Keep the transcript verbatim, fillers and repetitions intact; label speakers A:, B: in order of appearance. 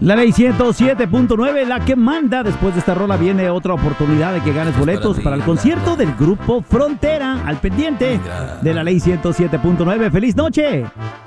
A: La ley ciento siete punto nueve, la que manda. Después de esta rola viene otra oportunidad de que ganes boletos para el concierto del grupo Frontera. Al pendiente de la ley ciento siete punto nueve. ¡Feliz noche!